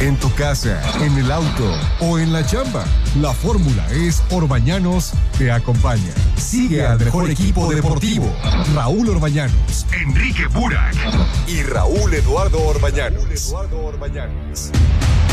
en tu casa, en el auto o en la chamba. La fórmula es Orbañanos te acompaña. Sigue al mejor equipo deportivo. Raúl Orbañanos, Enrique Burak y Raúl Eduardo Orbañanos.